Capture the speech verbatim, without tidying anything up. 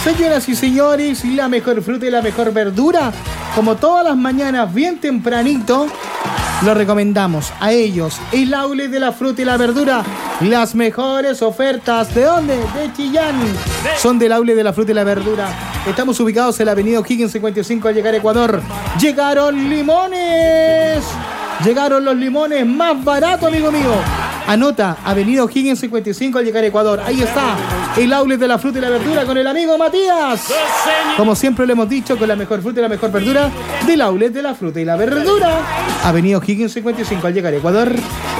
Señoras y señores, la mejor fruta y la mejor verdura, como todas las mañanas, bien tempranito, lo recomendamos a ellos. El outlet de la fruta y la verdura, las mejores ofertas. ¿De dónde? De Chillán. Son del outlet de la fruta y la verdura. Estamos ubicados en la avenida O'Higgins cincuenta y cinco al llegar a Ecuador. Llegaron limones. Llegaron los limones más baratos, amigo mío. Anota, avenida O'Higgins cincuenta y cinco al llegar a Ecuador. Ahí está, el outlet de la fruta y la verdura con el amigo Matías. Como siempre lo hemos dicho, con la mejor fruta y la mejor verdura del outlet de la fruta y la verdura. Avenida O'Higgins cincuenta y cinco al llegar a Ecuador.